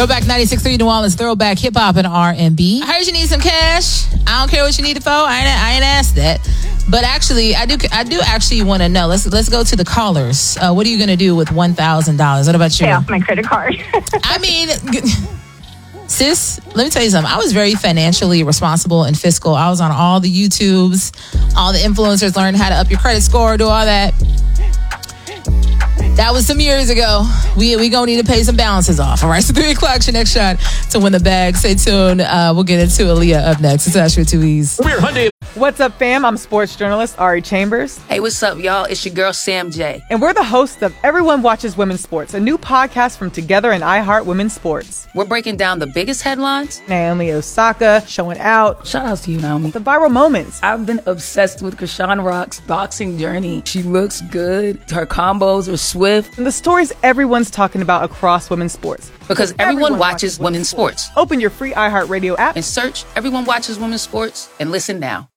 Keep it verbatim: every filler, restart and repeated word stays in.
Throwback ninety-six point three New Orleans, throwback hip hop and R and B. I heard you need some cash. I don't care what you need it for. I ain't, I ain't asked that. But actually, I do I do actually want to know. Let's let's go to the callers. Uh, what are you going to do with one thousand dollars? What about you? Pay off my credit card. I mean, sis, let me tell you something. I was very financially responsible and fiscal. I was on all the YouTubes. All the influencers learned how to up your credit score, do all that. That was some years ago. We we gonna need to pay some balances off. All right, so three o'clock, your next shot to win the bag. Stay tuned. Uh, we'll get into Aaliyah up next. It's Asher with two E's. We're Hyundai. What's up, fam? I'm sports journalist Ari Chambers. Hey, what's up, y'all? It's your girl, Sam J. And we're the hosts of Everyone Watches Women's Sports, a new podcast from Together and iHeart Women's Sports. We're breaking down the biggest headlines. Naomi Osaka showing out. Shout out to you, Naomi. The viral moments. I've been obsessed with Krishan Rock's boxing journey. She looks good. Her combos are swift. And the stories everyone's talking about across women's sports. Because everyone, everyone watches, watches women's sports. sports. Open your free iHeartRadio app and search Everyone Watches Women's Sports and listen now.